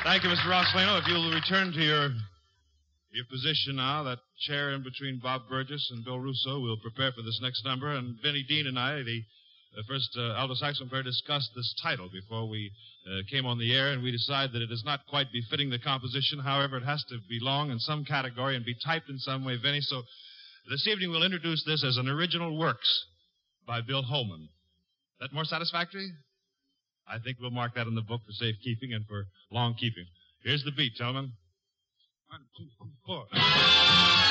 Thank you, Mr. Ross Leno. If you'll return to your position now, that chair in between Bob Burgess and Bill Russo, we'll prepare for this next number. And Vinnie Dean and I, the first alto saxophone player, discussed this title before we came on the air, and we decided that it is not quite befitting the composition. However, it has to belong in some category and be typed in some way, Vinnie. So this evening we'll introduce this as an original works by Bill Holman. Is that more satisfactory? I think we'll mark that in the book for safekeeping and for long keeping. Here's the beat, gentlemen. 1, 2, 3, 4.